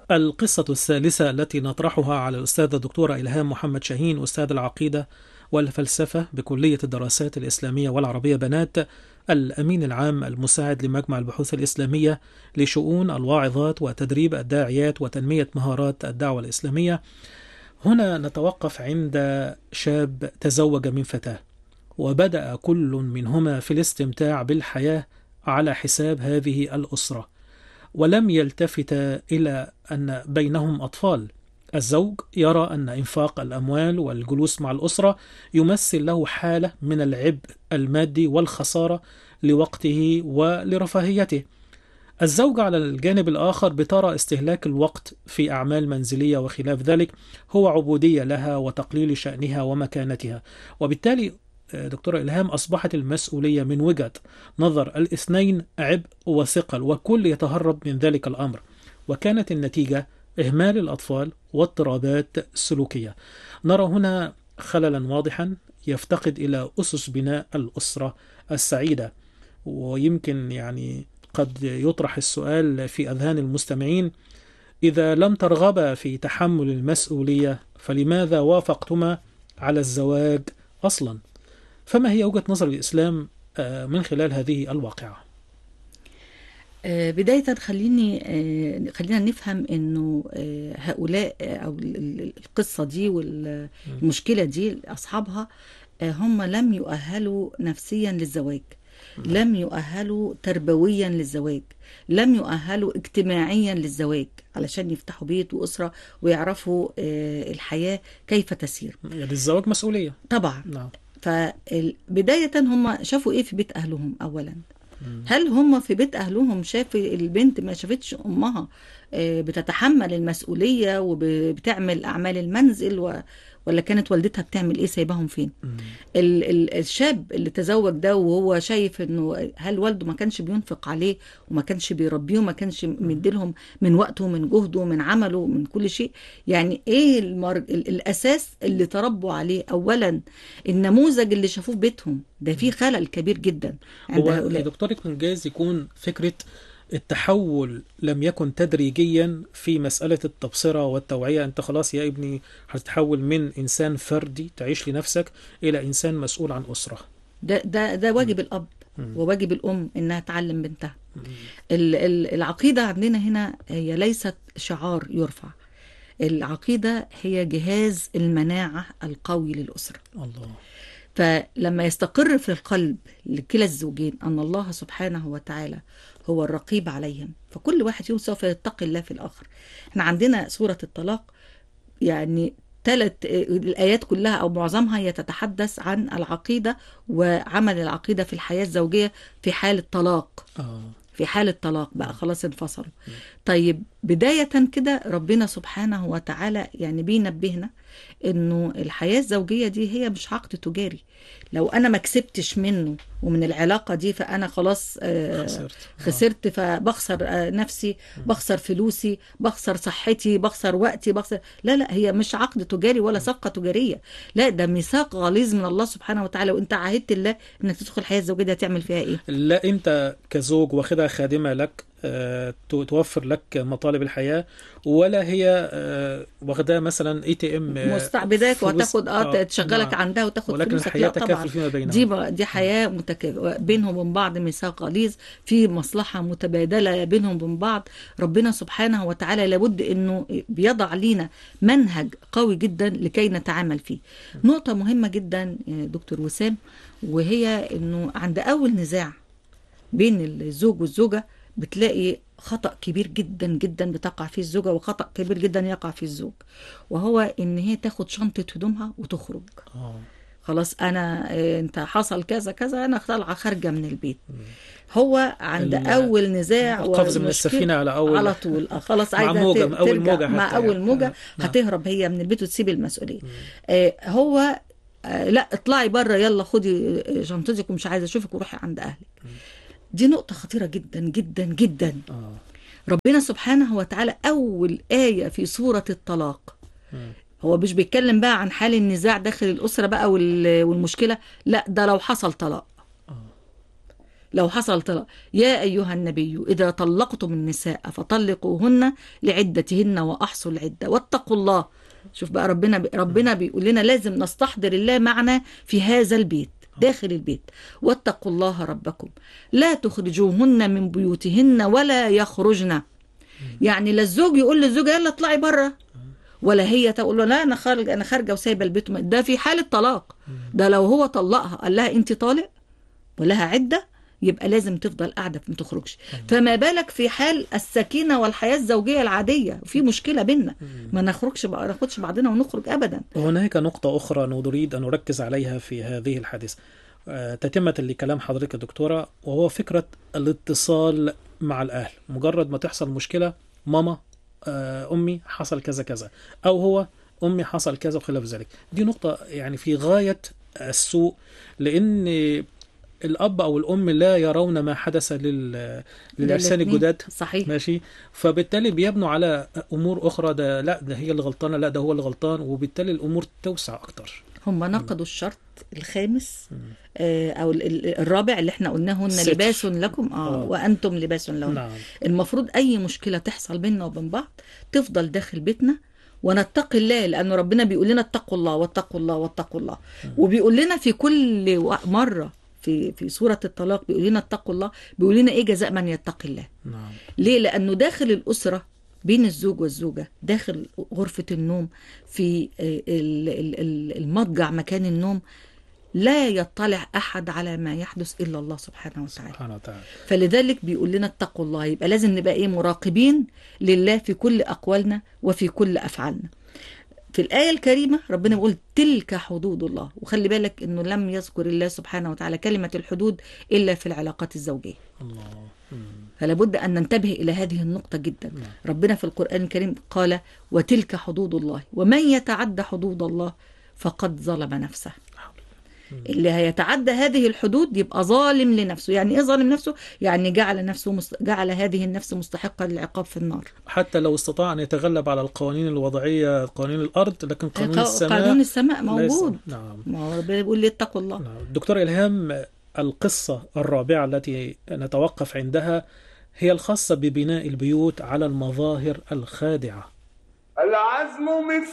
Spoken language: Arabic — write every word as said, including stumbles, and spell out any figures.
القصة الثالثة التي نطرحها على الأستاذة الدكتورة إلهام محمد شاهين، أستاذ العقيدة والفلسفة بكلية الدراسات الإسلامية والعربية بنات، الأمين العام المساعد لمجمع البحوث الإسلامية لشؤون الواعظات وتدريب الداعيات وتنمية مهارات الدعوة الإسلامية. هنا نتوقف عند شاب تزوج من فتاة، وبدأ كل منهما في الاستمتاع بالحياة على حساب هذه الأسرة، ولم يلتفت إلى أن بينهم أطفال. الزوج يرى أن إنفاق الأموال والجلوس مع الأسرة يمثل له حالة من العبء المادي والخسارة لوقته ولرفاهيته. الزوجة على الجانب الآخر بترى استهلاك الوقت في أعمال منزلية وخلاف ذلك هو عبودية لها وتقليل شأنها ومكانتها. وبالتالي دكتورة إلهام، أصبحت المسؤولية من وجهة نظر الاثنين عبء وثقل، وكل يتهرب من ذلك الأمر، وكانت النتيجة إهمال الأطفال واضطرابات سلوكية. نرى هنا خللا واضحا يفتقد إلى أسس بناء الأسرة السعيدة. ويمكن يعني قد يطرح السؤال في أذهان المستمعين: إذا لم ترغبا في تحمل المسؤولية فلماذا وافقتما على الزواج أصلا؟ فما هي وجهة نظر الإسلام من خلال هذه الواقعة؟ بداية خليني خلينا نفهم إنه هؤلاء أو القصة دي والمشكلة دي أصحابها هم لم يؤهلوا نفسيا للزواج، لم يؤهلوا تربويا للزواج، لم يؤهلوا اجتماعيا للزواج علشان يفتحوا بيت وأسرة ويعرفوا الحياة كيف تسير. يعني الزواج مسؤولية طبعا. نعم. فبداية هم شافوا إيه في بيت أهلهم؟ أولا، هل هم في بيت أهلهم شاف البنت ما شافتش أمها بتتحمل المسؤولية وبتعمل أعمال المنزل و... ولا كانت والدتها بتعمل إيه؟ سايباهم فين؟ ال... ال... الشاب اللي تزوج ده وهو شايف إنه هل والده ما كانش بينفق عليه وما كانش بيربيه وما كانش مديلهم من وقته من جهده من عمله من كل شيء؟ يعني إيه المر... الأساس اللي تربوا عليه؟ أولا النموذج اللي شافوه في بيتهم ده فيه خلل كبير جدا. هو يا دكتور يكون جايز يكون فكرة التحول لم يكن تدريجيا في مسألة التبصرة والتوعية. أنت خلاص يا ابني هتتحول من إنسان فردي تعيش لنفسك إلى إنسان مسؤول عن أسرة. ده ده ده واجب م. الأب م. وواجب الأم إنها تعلم بنتها. العقيدة عندنا هنا هي ليست شعار يرفع، العقيدة هي جهاز المناعة القوي للأسرة. الله. فلما يستقر في القلب لكلا الزوجين أن الله سبحانه وتعالى هو الرقيب عليهم، فكل واحد فيهم سوف يتقي الله في الآخر. احنا عندنا سورة الطلاق يعني ثلاث الآيات كلها أو معظمها يتتحدث عن العقيدة وعمل العقيدة في الحياة الزوجية في حال الطلاق. آه. في حال الطلاق بقى خلاص انفصلوا. طيب بداية كده ربنا سبحانه وتعالى يعني بينبهنا انه الحياة الزوجية دي هي مش عقد تجاري. لو انا ما كسبتش منه ومن العلاقة دي فانا خلاص آه خسرت, خسرت فبخسر آه نفسي، بخسر فلوسي، بخسر صحتي، بخسر وقتي، بخسر. لا لا، هي مش عقد تجاري ولا صفقة تجارية، لا ده ميثاق غليظ من الله سبحانه وتعالى. وانت عاهدت الله انك تدخل الحياة الزوجية دي هتعمل فيها ايه؟ لا انت كزوج واخدها خادمة لك توفر لك مطالب الحياة، ولا هي واخدها مثلا اي تي ام مستعبداك وهتاخد اه تشغلك نعم. عندها وتاخد ولكن فلوسك. الحياة تكافل فيما بينهم. دي دي حياة متكافئة بينهم وبين بعض، ميثاق غليظ في مصلحة متبادلة بينهم وبين بعض. ربنا سبحانه وتعالى لابد انه بيضع لينا منهج قوي جدا لكي نتعامل فيه. نقطة مهمة جدا دكتور وسام، وهي انه عند اول نزاع بين الزوج والزوجة بتلاقي خطأ كبير جدا جدا بتقع فيه الزوجة وخطأ كبير جدا يقع فيه الزوج، وهو ان هي تاخد شنطة هدومها وتخرج. أوه. خلاص انا انت حصل كذا كذا انا طالعه خارجه من البيت. هو عند اول نزاع القفز من السفينه على اول على طول خلاص عايزه مع موجة مع اول موجه مع اول موجه هتهرب هي من البيت وتسيب المسؤوليه. آه هو آه لا اطلعي بره يلا خدي شنطتك ومش عايزه اشوفك وروحي عند اهلك. م. دي نقطة خطيرة جدا جدا جدا. آه. ربنا سبحانه وتعالى أول آية في سورة الطلاق آه. هو مش بيتكلم بقى عن حال النزاع داخل الأسرة بقى والمشكلة، لا ده لو حصل طلاق. آه. لو حصل طلاق، يا أيها النبي إذا طلقتم النساء فطلقوهن لعدتهن وأحصوا العدة واتقوا الله. شوف بقى ربنا بي ربنا بيقول لنا لازم نستحضر الله معنا في هذا البيت داخل البيت. واتقوا الله ربكم لا تخرجوهن من بيوتهن ولا يخرجن. يعني لا الزوج يقول للزوجة يلا اطلعي بره، ولا هي تقول له لا انا خارج انا خارجه وسايبه البيت. ده في حاله طلاق. ده لو هو طلقها قال لها انت طالق ولها عده، يبقى لازم تفضل قاعده ما تخرجش. فما بالك في حال السكينه والحياه الزوجيه العاديه وفي مشكله بيننا، ما نخرجش بقى ناخدش بعضنا ونخرج ابدا. وهناك نقطه اخرى نريد ان نركز عليها في هذه الحادثه تتمة لكلام حضرتك يا دكتورة، وهو فكرة الاتصال مع الأهل. مجرد ما تحصل مشكلة، ماما أمي حصل كذا كذا، أو هو أمي حصل كذا وخلاف ذلك. دي نقطة يعني في غاية السوء، لأن الأب أو الأم لا يرون ما حدث لل... للعرسان الجداد. صحيح. ماشي. فبالتالي بيبنوا على أمور أخرى، ده لا ده هي اللي غلطانة، لا ده هو اللي غلطان، وبالتالي الأمور توسع أكتر. هم نقضوا الشرط الخامس آه او الرابع اللي احنا قلناه، هن لباس لكم اه, آه. وانتم لباس لهم. نعم. المفروض اي مشكله تحصل بيننا وبين بعض تفضل داخل بيتنا ونتقي الله، لانه ربنا بيقول لنا اتقوا الله واتقوا الله واتقوا الله. م. وبيقول لنا في كل مره في في سوره الطلاق بيقول لنا اتقوا الله، بيقول لنا ايه جزاء من يتقي الله. نعم. ليه؟ لانه داخل الاسره بين الزوج والزوجة، داخل غرفة النوم، في المضجع مكان النوم، لا يطلع أحد على ما يحدث إلا الله سبحانه وتعالى. سبحانه وتعالى. فلذلك بيقول لنا اتقوا الله. يبقى لازم نبقى إيه؟ مراقبين لله في كل أقوالنا وفي كل أفعالنا. في الآية الكريمة ربنا بيقول تلك حدود الله، وخلي بالك إنه لم يذكر الله سبحانه وتعالى كلمة الحدود إلا في العلاقات الزوجية. الله. فلا بد أن ننتبه إلى هذه النقطة جدا. مم. ربنا في القرآن الكريم قال وتلك حدود الله ومن يتعدى حدود الله فقد ظلم نفسه. مم. اللي هيتعدى هذه الحدود يبقى ظالم لنفسه. يعني إيه ظالم نفسه؟ يعني جعل نفسه مست... جعل هذه النفس مستحقة للعقاب في النار، حتى لو استطاع أن يتغلب على القوانين الوضعية قوانين الأرض، لكن قانون السماء قانون السماء موجود. نعم. ما ربنا بيقول لي اتقوا الله. نعم. دكتور إلهام، القصة الرابعة التي نتوقف عندها هي الخاصة ببناء البيوت على المظاهر الخادعة. العزم مثل